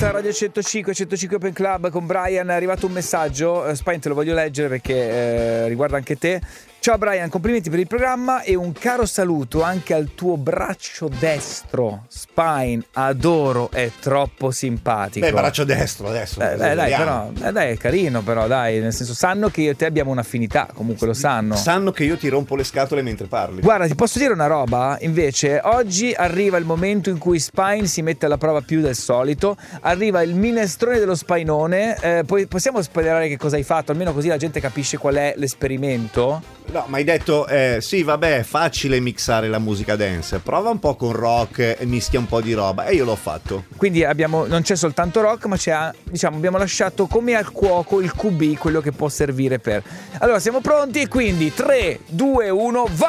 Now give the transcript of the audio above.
puntata Radio 105 Open Club con Brian. È arrivato un messaggio, Spine, te lo voglio leggere perché riguarda anche te. Ciao Brian, complimenti per il programma e un caro saluto anche al tuo braccio destro. Spine, adoro, è troppo simpatico. Beh, braccio destro adesso. Dai, però, dai, è carino però, dai, nel senso, sanno che io e te abbiamo un'affinità, comunque lo sanno. Sanno che io ti rompo le scatole mentre parli. Guarda, ti posso dire una roba? Invece, oggi arriva il momento in cui Spine si mette alla prova più del solito. Arriva il minestrone dello Spinone. Poi possiamo spoilerare che cosa hai fatto? Almeno così la gente capisce qual è l'esperimento. No, ma hai detto, sì, vabbè, è facile mixare la musica dance. Prova un po' con rock e mischia un po' di roba. E io l'ho fatto. Quindi non c'è soltanto rock, ma c'è, diciamo, abbiamo lasciato come al cuoco il QB, quello che può servire per. Allora, siamo pronti? Quindi 3, 2, 1, vai!